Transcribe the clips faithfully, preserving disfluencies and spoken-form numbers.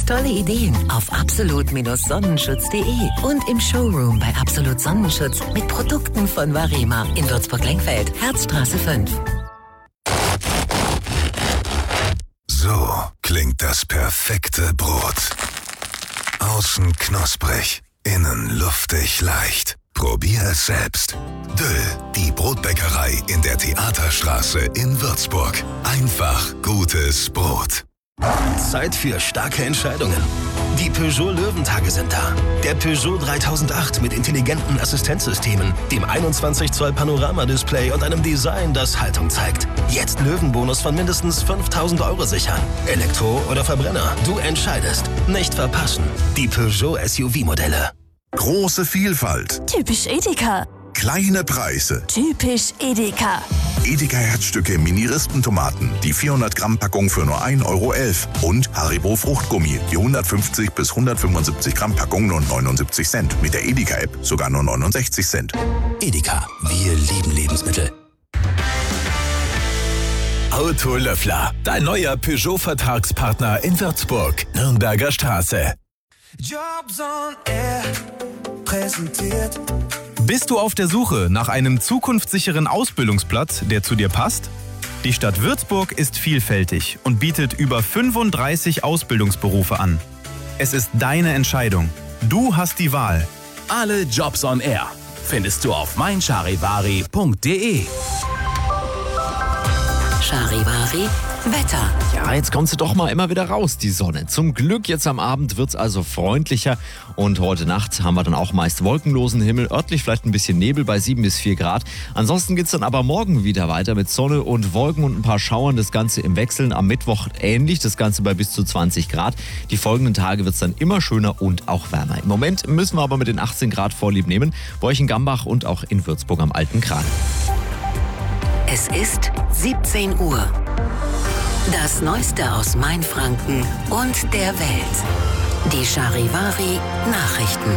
Tolle Ideen auf absolut Sonnenschutz punkt de und im Showroom bei Absolut Sonnenschutz mit Produkten von Varema in Würzburg-Lengfeld, Herzstraße fünf. So klingt das perfekte Brot. Außen knusprig, innen luftig leicht. Probier es selbst. Döll, die Brotbäckerei in der Theaterstraße in Würzburg. Einfach gutes Brot. Zeit für starke Entscheidungen. Die Peugeot Löwentage sind da. Der Peugeot dreitausendacht mit intelligenten Assistenzsystemen, dem einundzwanzig Zoll Panoramadisplay und einem Design, das Haltung zeigt. Jetzt Löwenbonus von mindestens fünftausend Euro sichern. Elektro oder Verbrenner, du entscheidest. Nicht verpassen. Die Peugeot S U V-Modelle. Große Vielfalt. Typisch Edeka. Kleine Preise. Typisch Edeka. Edeka Herzstücke Mini-Rispentomaten, die vierhundert Gramm Packung für nur ein Euro elf. Und Haribo Fruchtgummi, die hundertfünfzig bis hundertfünfundsiebzig Gramm Packung nur neunundsiebzig Cent. Mit der Edeka-App sogar nur neunundsechzig Cent. Edeka, wir lieben Lebensmittel. Autolöffler, dein neuer Peugeot-Vertragspartner in Würzburg, Nürnberger Straße. Jobs on Air präsentiert. Bist du auf der Suche nach einem zukunftssicheren Ausbildungsplatz, der zu dir passt? Die Stadt Würzburg ist vielfältig und bietet über fünfunddreißig Ausbildungsberufe an. Es ist deine Entscheidung. Du hast die Wahl. Alle Jobs on Air findest du auf mein charivari punkt de. Charivari Wetter. Ja, jetzt kommst du doch mal immer wieder raus, die Sonne. Zum Glück jetzt am Abend wird es also freundlicher und heute Nacht haben wir dann auch meist wolkenlosen Himmel, örtlich vielleicht ein bisschen Nebel bei sieben bis vier Grad. Ansonsten geht es dann aber morgen wieder weiter mit Sonne und Wolken und ein paar Schauern, das Ganze im Wechseln. Am Mittwoch ähnlich, das Ganze bei bis zu zwanzig Grad. Die folgenden Tage wird es dann immer schöner und auch wärmer. Im Moment müssen wir aber mit den achtzehn Grad Vorlieb nehmen, bei euch in Gambach und auch in Würzburg am Alten Kran. Es ist siebzehn Uhr. Das Neueste aus Mainfranken und der Welt. Die Charivari Nachrichten.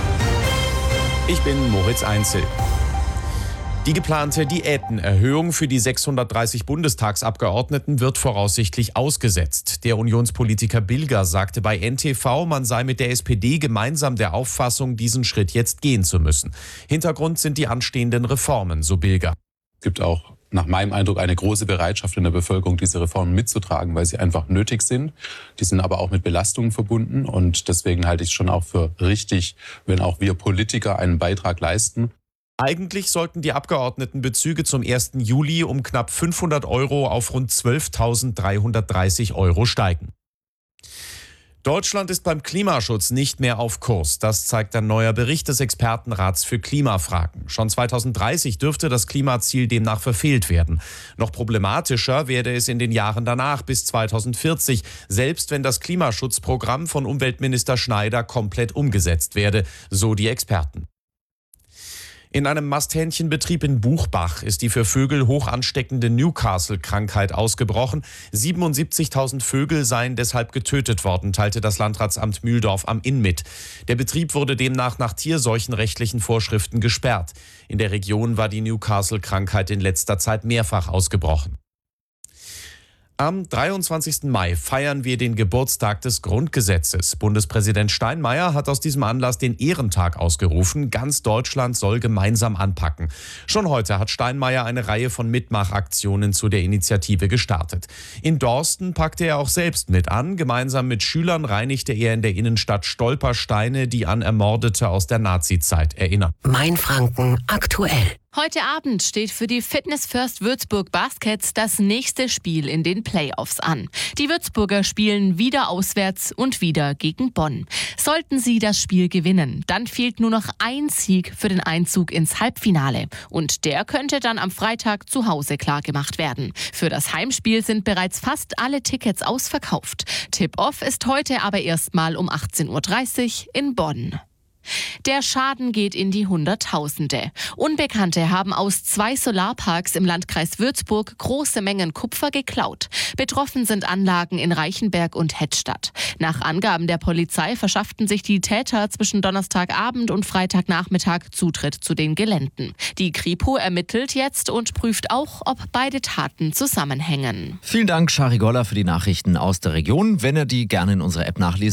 Ich bin Moritz Einzel. Die geplante Diätenerhöhung für die sechshundertdreißig Bundestagsabgeordneten wird voraussichtlich ausgesetzt. Der Unionspolitiker Bilger sagte bei N T V, man sei mit der S P D gemeinsam der Auffassung, diesen Schritt jetzt gehen zu müssen. Hintergrund sind die anstehenden Reformen, so Bilger. Es gibt auch nach meinem Eindruck eine große Bereitschaft in der Bevölkerung, diese Reformen mitzutragen, weil sie einfach nötig sind. Die sind aber auch mit Belastungen verbunden und deswegen halte ich es schon auch für richtig, wenn auch wir Politiker einen Beitrag leisten. Eigentlich sollten die Abgeordnetenbezüge zum ersten Juli um knapp fünfhundert Euro auf rund zwölftausenddreihundertdreißig Euro steigen. Deutschland ist beim Klimaschutz nicht mehr auf Kurs. Das zeigt ein neuer Bericht des Expertenrats für Klimafragen. Schon zweitausenddreißig dürfte das Klimaziel demnach verfehlt werden. Noch problematischer werde es in den Jahren danach bis zweitausendvierzig, selbst wenn das Klimaschutzprogramm von Umweltminister Schneider komplett umgesetzt werde, so die Experten. In einem Masthähnchenbetrieb in Buchbach ist die für Vögel hoch ansteckende Newcastle-Krankheit ausgebrochen. siebenundsiebzigtausend Vögel seien deshalb getötet worden, teilte das Landratsamt Mühldorf am Inn mit. Der Betrieb wurde demnach nach tierseuchenrechtlichen Vorschriften gesperrt. In der Region war die Newcastle-Krankheit in letzter Zeit mehrfach ausgebrochen. Am dreiundzwanzigsten Mai feiern wir den Geburtstag des Grundgesetzes. Bundespräsident Steinmeier hat aus diesem Anlass den Ehrentag ausgerufen. Ganz Deutschland soll gemeinsam anpacken. Schon heute hat Steinmeier eine Reihe von Mitmachaktionen zu der Initiative gestartet. In Dorsten packte er auch selbst mit an. Gemeinsam mit Schülern reinigte er in der Innenstadt Stolpersteine, die an Ermordete aus der Nazizeit erinnern. Mainfranken aktuell. Heute Abend steht für die Fitness First Würzburg Baskets das nächste Spiel in den Playoffs an. Die Würzburger spielen wieder auswärts und wieder gegen Bonn. Sollten sie das Spiel gewinnen, dann fehlt nur noch ein Sieg für den Einzug ins Halbfinale. Und der könnte dann am Freitag zu Hause klargemacht werden. Für das Heimspiel sind bereits fast alle Tickets ausverkauft. Tip-Off ist heute aber erstmal um achtzehn Uhr dreißig in Bonn. Der Schaden geht in die Hunderttausende. Unbekannte haben aus zwei Solarparks im Landkreis Würzburg große Mengen Kupfer geklaut. Betroffen sind Anlagen in Reichenberg und Hettstadt. Nach Angaben der Polizei verschafften sich die Täter zwischen Donnerstagabend und Freitagnachmittag Zutritt zu den Geländen. Die Kripo ermittelt jetzt und prüft auch, ob beide Taten zusammenhängen. Vielen Dank, Shari Goller, für die Nachrichten aus der Region. Wenn ihr die gerne in unserer App nachlesen